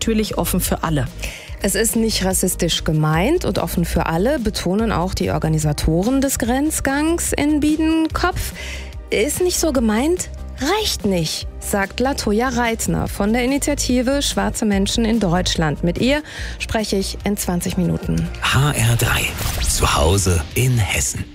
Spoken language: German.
natürlich offen für alle. Es ist nicht rassistisch gemeint und offen für alle, betonen auch die Organisatoren des Grenzgangs in Biedenkopf. Ist nicht so gemeint, reicht nicht, sagt Latoya Reitner von der Initiative Schwarze Menschen in Deutschland. Mit ihr spreche ich in 20 Minuten. HR3, zu Hause in Hessen.